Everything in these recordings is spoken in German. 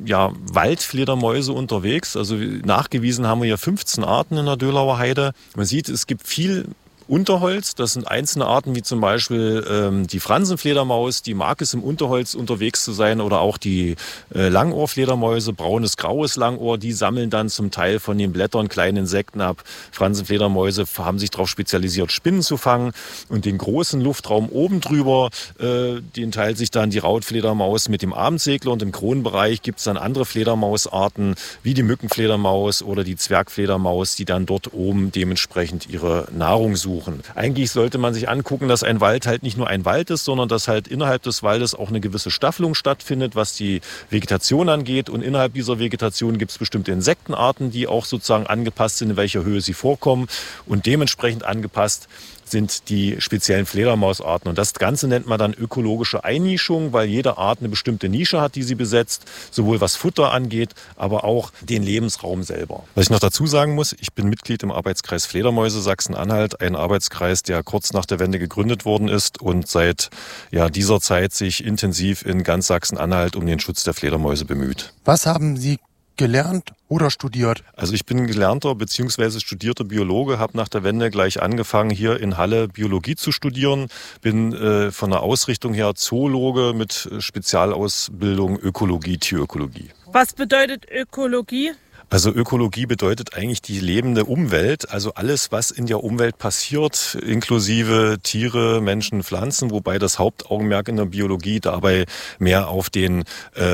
Waldfledermäuse unterwegs. Also nachgewiesen haben wir hier 15 Arten in der Döhlauer Heide. Man sieht, es gibt viel Unterholz. Das sind einzelne Arten wie zum Beispiel die Fransenfledermaus, die mag es im Unterholz unterwegs zu sein, oder auch die Langohrfledermäuse, braunes, graues Langohr, die sammeln dann zum Teil von den Blättern kleine Insekten ab. Fransenfledermäuse haben sich darauf spezialisiert, Spinnen zu fangen, und den großen Luftraum oben drüber, den teilt sich dann die Rautfledermaus mit dem Abendsegler, und im Kronenbereich gibt es dann andere Fledermausarten wie die Mückenfledermaus oder die Zwergfledermaus, die dann dort oben dementsprechend ihre Nahrung suchen. Eigentlich sollte man sich angucken, dass ein Wald halt nicht nur ein Wald ist, sondern dass halt innerhalb des Waldes auch eine gewisse Staffelung stattfindet, was die Vegetation angeht. Und innerhalb dieser Vegetation gibt es bestimmte Insektenarten, die auch sozusagen angepasst sind, in welcher Höhe sie vorkommen. Und dementsprechend angepasst sind die speziellen Fledermausarten. Und das Ganze nennt man dann ökologische Einnischung, weil jede Art eine bestimmte Nische hat, die sie besetzt, sowohl was Futter angeht, aber auch den Lebensraum selber. Was ich noch dazu sagen muss, ich bin Mitglied im Arbeitskreis Fledermäuse Sachsen-Anhalt, ein Arbeitskreis, der kurz nach der Wende gegründet worden ist und seit dieser Zeit sich intensiv in ganz Sachsen-Anhalt um den Schutz der Fledermäuse bemüht. Was haben Sie gelernt oder studiert? Also ich bin gelernter bzw. studierter Biologe, habe nach der Wende gleich angefangen, hier in Halle Biologie zu studieren. Bin von der Ausrichtung her Zoologe mit Spezialausbildung Ökologie, Tierökologie. Was bedeutet Ökologie? Also Ökologie bedeutet eigentlich die lebende Umwelt, also alles, was in der Umwelt passiert, inklusive Tiere, Menschen, Pflanzen, wobei das Hauptaugenmerk in der Biologie dabei mehr auf den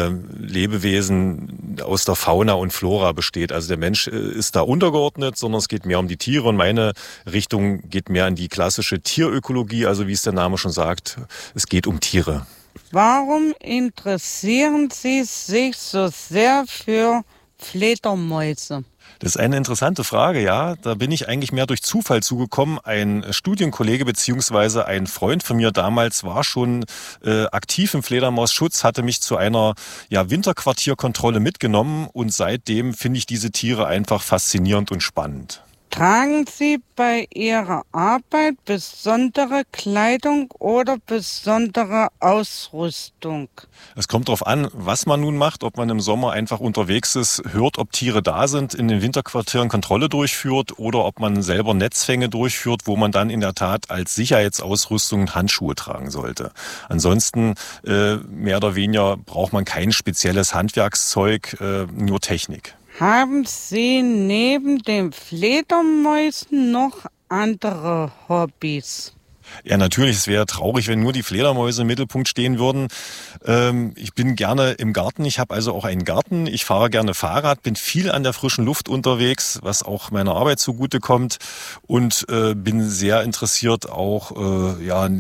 Lebewesen aus der Fauna und Flora besteht. Also der Mensch ist da untergeordnet, sondern es geht mehr um die Tiere, und meine Richtung geht mehr in die klassische Tierökologie, also wie es der Name schon sagt, es geht um Tiere. Warum interessieren Sie sich so sehr für Fledermäuse? Das ist eine interessante Frage, ja. Da bin ich eigentlich mehr durch Zufall zugekommen. Ein Studienkollege bzw. ein Freund von mir damals war schon aktiv im Fledermausschutz, hatte mich zu einer Winterquartierkontrolle mitgenommen, und seitdem finde ich diese Tiere einfach faszinierend und spannend. Tragen Sie bei Ihrer Arbeit besondere Kleidung oder besondere Ausrüstung? Es kommt darauf an, was man nun macht, ob man im Sommer einfach unterwegs ist, hört, ob Tiere da sind, in den Winterquartieren Kontrolle durchführt, oder ob man selber Netzfänge durchführt, wo man dann in der Tat als Sicherheitsausrüstung Handschuhe tragen sollte. Ansonsten mehr oder weniger braucht man kein spezielles Handwerkszeug, nur Technik. Haben Sie neben den Fledermäusen noch andere Hobbys? Ja, natürlich. Es wäre traurig, wenn nur die Fledermäuse im Mittelpunkt stehen würden. Ich bin gerne im Garten. Ich habe also auch einen Garten. Ich fahre gerne Fahrrad, bin viel an der frischen Luft unterwegs, was auch meiner Arbeit zugutekommt. Und bin sehr interessiert auch in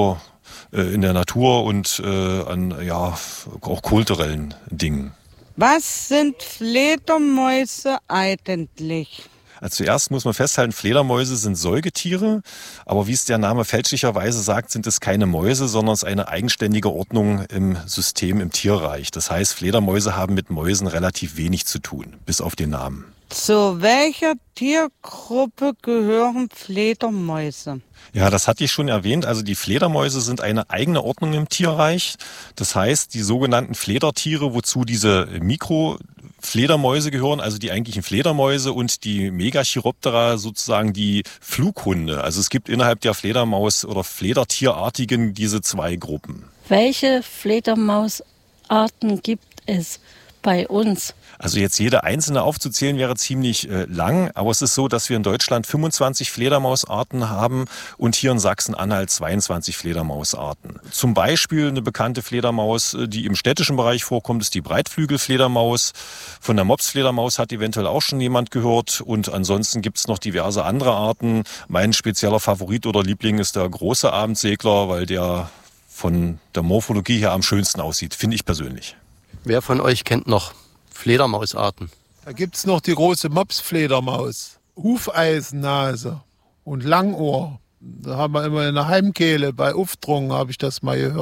der Natur und an auch kulturellen Dingen. Was sind Fledermäuse eigentlich? Also zuerst muss man festhalten, Fledermäuse sind Säugetiere, aber wie es der Name fälschlicherweise sagt, sind es keine Mäuse, sondern es ist eine eigenständige Ordnung im System im Tierreich. Das heißt, Fledermäuse haben mit Mäusen relativ wenig zu tun, bis auf den Namen. Zu welcher Tiergruppe gehören Fledermäuse? Ja, das hatte ich schon erwähnt. Also die Fledermäuse sind eine eigene Ordnung im Tierreich. Das heißt, die sogenannten Fledertiere, wozu diese Mikrofledermäuse gehören, also die eigentlichen Fledermäuse, und die Megachiroptera, sozusagen die Flughunde. Also es gibt innerhalb der Fledermaus- oder Fledertierartigen diese zwei Gruppen. Welche Fledermausarten gibt es bei uns? Also jetzt jede einzelne aufzuzählen wäre ziemlich lang, aber es ist so, dass wir in Deutschland 25 Fledermausarten haben und hier in Sachsen-Anhalt 22 Fledermausarten. Zum Beispiel eine bekannte Fledermaus, die im städtischen Bereich vorkommt, ist die Breitflügelfledermaus. Von der Mopsfledermaus hat eventuell auch schon jemand gehört, und ansonsten gibt es noch diverse andere Arten. Mein spezieller Favorit oder Liebling ist der große Abendsegler, weil der von der Morphologie her am schönsten aussieht, finde ich persönlich. Wer von euch kennt noch Fledermausarten? Da gibt's noch die große Mopsfledermaus, Hufeisennase und Langohr. Da haben wir immer in der Heimkehle, bei Uftrungen habe ich das mal gehört.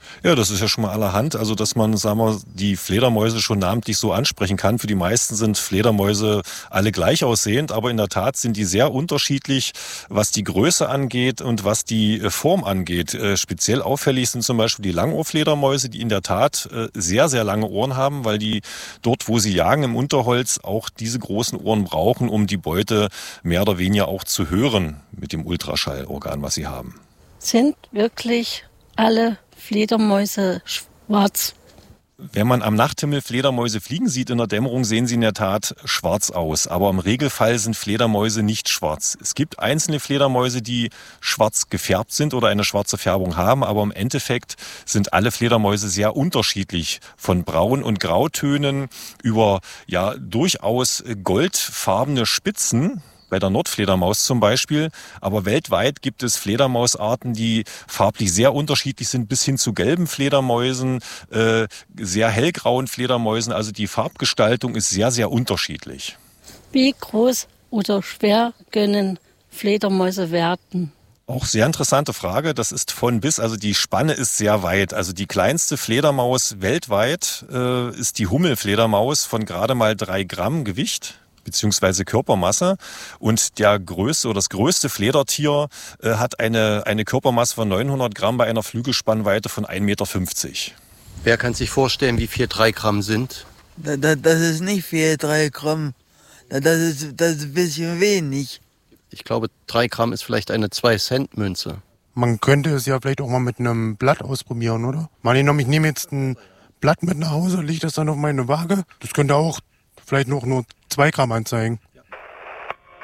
Ja, das ist ja schon mal allerhand. Also, dass man, sagen wir, die Fledermäuse schon namentlich so ansprechen kann. Für die meisten sind Fledermäuse alle gleich aussehend, aber in der Tat sind die sehr unterschiedlich, was die Größe angeht und was die Form angeht. Speziell auffällig sind zum Beispiel die Langohrfledermäuse, die in der Tat sehr, sehr lange Ohren haben, weil die dort, wo sie jagen im Unterholz, auch diese großen Ohren brauchen, um die Beute mehr oder weniger auch zu hören mit dem Ultraschallorgan, was sie haben. Sind wirklich alle Fledermäuse schwarz? Wenn man am Nachthimmel Fledermäuse fliegen sieht in der Dämmerung, sehen sie in der Tat schwarz aus. Aber im Regelfall sind Fledermäuse nicht schwarz. Es gibt einzelne Fledermäuse, die schwarz gefärbt sind oder eine schwarze Färbung haben. Aber im Endeffekt sind alle Fledermäuse sehr unterschiedlich. Von Braun- und Grautönen über ja durchaus goldfarbene Spitzen. Bei der Nordfledermaus zum Beispiel. Aber weltweit gibt es Fledermausarten, die farblich sehr unterschiedlich sind, bis hin zu gelben Fledermäusen, sehr hellgrauen Fledermäusen. Also die Farbgestaltung ist sehr, sehr unterschiedlich. Wie groß oder schwer können Fledermäuse werden? Auch sehr interessante Frage. Das ist von bis, also die Spanne ist sehr weit. Also die kleinste Fledermaus weltweit ist die Hummelfledermaus von gerade mal 3 Gramm Gewicht beziehungsweise Körpermasse. Und der größte oder das größte Fledertier hat eine Körpermasse von 900 Gramm bei einer Flügelspannweite von 1,50 Meter. Wer kann sich vorstellen, wie viel 3 Gramm sind? Das ist nicht viel, 3 Gramm. Das ist ein bisschen wenig. Ich glaube, 3 Gramm ist vielleicht eine 2-Cent-Münze. Man könnte es ja vielleicht auch mal mit einem Blatt ausprobieren, oder? Mal angenommen, ich nehme jetzt ein Blatt mit nach Hause, lege das dann auf meine Waage. Das könnte auch vielleicht noch nur 2 Gramm anzeigen.